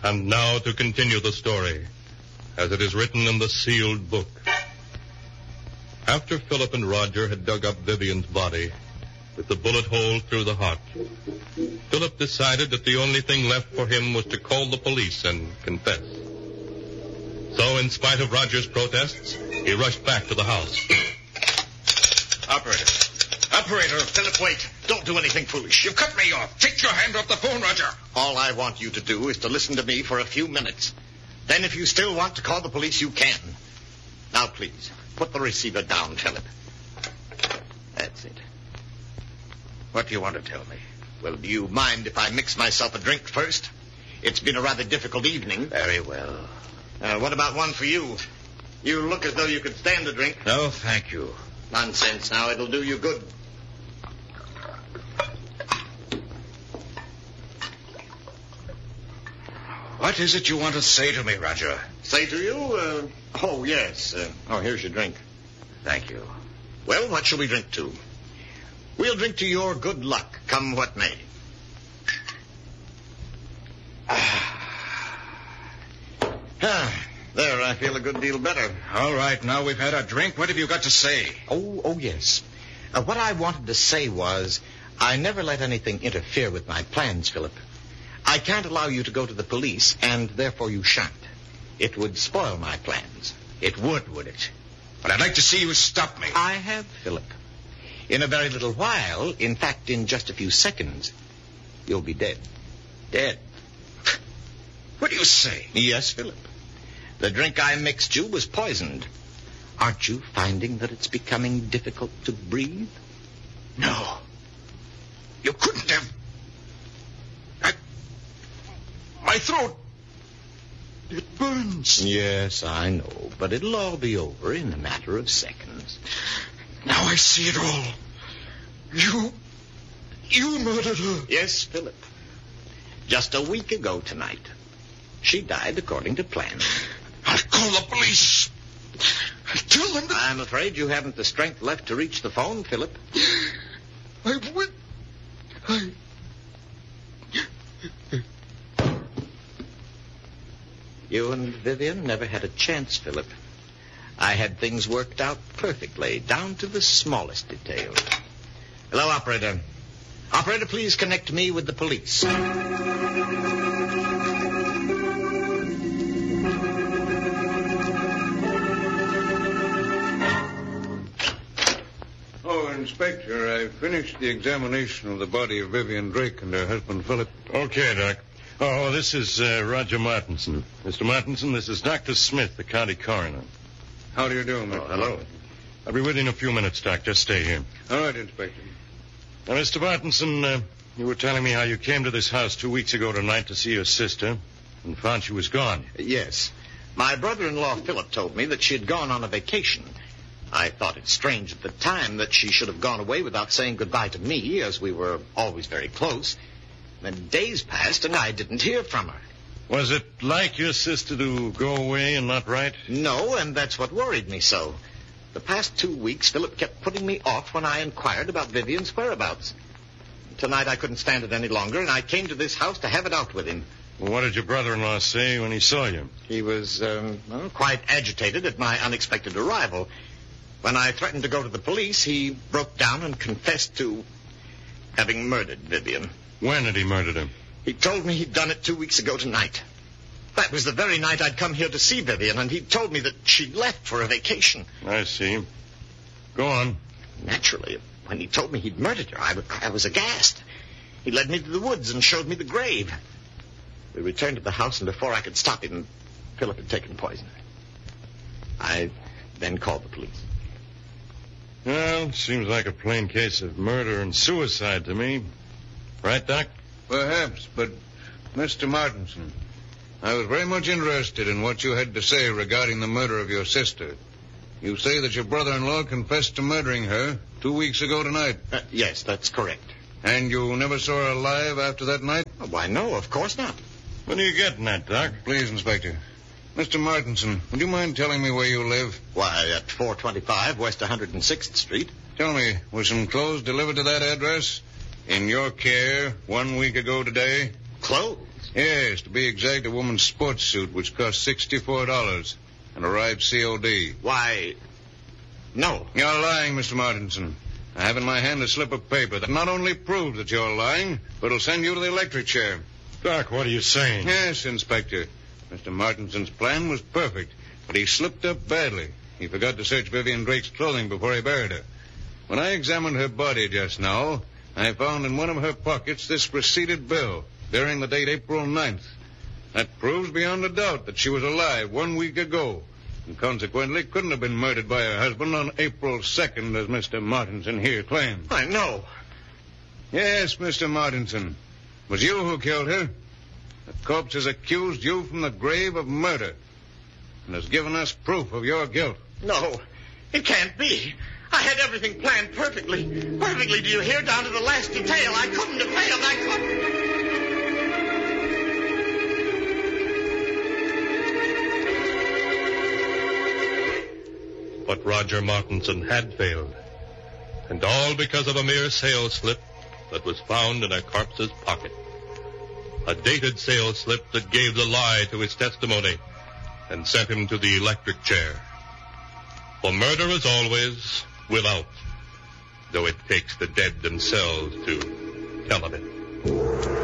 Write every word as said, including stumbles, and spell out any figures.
And now to continue the story, as it is written in the sealed book. After Philip and Roger had dug up Vivian's body, with the bullet hole through the heart, Philip decided that the only thing left for him was to call the police and confess. So, in spite of Roger's protests, he rushed back to the house. Operator. Operator, Philip, wait. Don't do anything foolish. You cut me off. Take your hand off the phone, Roger. All I want you to do is to listen to me for a few minutes. Then if you still want to call the police, you can. Now, please, put the receiver down, Philip. That's it. What do you want to tell me? Well, do you mind if I mix myself a drink first? It's been a rather difficult evening. Very well. Uh, what about one for you? You look as though you could stand a drink. No, thank you. Nonsense now. It'll do you good. What is it you want to say to me, Roger? Say to you? Uh, oh, yes. Uh, oh, here's your drink. Thank you. Well, what shall we drink to? We'll drink to your good luck, come what may. Ah, there, I feel a good deal better. All right, now we've had a drink. What have you got to say? Oh, oh, yes. Uh, what I wanted to say was, I never let anything interfere with my plans, Philip. I can't allow you to go to the police, and therefore you shan't. It would spoil my plans. It would, would it? But I'd like to see you stop me. I have, Philip. In a very little while, in fact, in just a few seconds, you'll be dead. Dead? What do you say? Yes, Philip. The drink I mixed you was poisoned. Aren't you finding that it's becoming difficult to breathe? No. You couldn't have... I... My throat... It burns. Yes, I know, but it'll all be over in a matter of seconds. Now I see it all. You... You murdered her. Yes, Philip. Just a week ago tonight. She died according to plan. I'll call the police. I'll tell them that... I'm afraid you haven't the strength left to reach the phone, Philip. I would... I... You and Vivian never had a chance, Philip. I had things worked out perfectly, down to the smallest detail. Hello, operator. Operator, please connect me with the police. Oh, Inspector, I finished the examination of the body of Vivian Drake and her husband, Philip. Okay, Doc. Oh, this is uh, Roger Martinson. Mister Martinson, this is Doctor Smith, the county coroner. How do you do, Mister Oh, hello. I'll be with you in a few minutes, Doc. Just stay here. All right, Inspector. Now, Mister Martinson, uh, you were telling me how you came to this house two weeks ago tonight to see your sister and found she was gone. Yes. My brother-in-law, Philip, told me that she had gone on a vacation. I thought it strange at the time that she should have gone away without saying goodbye to me, as we were always very close. Then days passed, and I didn't hear from her. Was it like your sister to go away and not write? No, and that's what worried me so. The past two weeks, Philip kept putting me off when I inquired about Vivian's whereabouts. Tonight I couldn't stand it any longer, and I came to this house to have it out with him. Well, what did your brother-in-law say when he saw you? He was um, well, quite agitated at my unexpected arrival. When I threatened to go to the police, he broke down and confessed to having murdered Vivian. When had he murdered her? He told me he'd done it two weeks ago tonight. That was the very night I'd come here to see Vivian, and he told me that she'd left for a vacation. I see. Go on. Naturally, when he told me he'd murdered her, I, I was aghast. He led me to the woods and showed me the grave. We returned to the house, and before I could stop him, Philip had taken poison. I then called the police. Well, seems like a plain case of murder and suicide to me. Right, Doc? Perhaps, but Mister Martinson, I was very much interested in what you had to say regarding the murder of your sister. You say that your brother-in-law confessed to murdering her two weeks ago tonight. Uh, yes, that's correct. And you never saw her alive after that night? Oh, why, no, of course not. What are you getting at, Doc? Please, Inspector. Mister Martinson, would you mind telling me where you live? Why, at four twenty-five West one hundred sixth Street. Tell me, were some clothes delivered to that address? In your care one week ago today? Clothes? Yes, to be exact, a woman's sports suit, which cost sixty-four dollars and arrived C O D. Why, no. You're lying, Mister Martinson. I have in my hand a slip of paper that not only proves that you're lying, but will send you to the electric chair. Doc, what are you saying? Yes, Inspector. Mister Martinson's plan was perfect, but he slipped up badly. He forgot to search Vivian Drake's clothing before he buried her. When I examined her body just now, I found in one of her pockets this receipted bill bearing the date April ninth. That proves beyond a doubt that she was alive one week ago, and consequently couldn't have been murdered by her husband on April second, as Mister Martinson here claims. I know. Yes, Mister Martinson. It was you who killed her. The corpse has accused you from the grave of murder and has given us proof of your guilt. No, it can't be. I had everything planned perfectly. Perfectly, do you hear? Down to the last detail. I couldn't have failed. I couldn't. But Roger Martinson had failed. And all because of a mere sales slip that was found in a corpse's pocket. A dated sales slip that gave the lie to his testimony and sent him to the electric chair. For murder is always without, though it takes the dead themselves to tell of it.